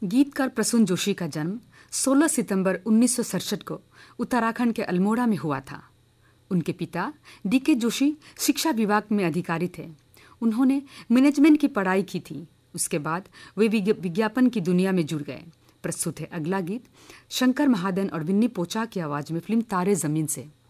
गीतकार प्रसून जोशी का जन्म 16 सितंबर 1967 को उत्तराखंड के अल्मोड़ा में हुआ था। उनके पिता डीके जोशी शिक्षा विभाग में अधिकारी थे। उन्होंने मैनेजमेंट की पढ़ाई की थी। उसके बाद वे विज्ञापन की दुनिया में जुड़ गए। प्रस्तुत है अगला गीत शंकर महादेवन और विन्नी पोचा की आवाज़ में फिल्म तारे ज़मीन से।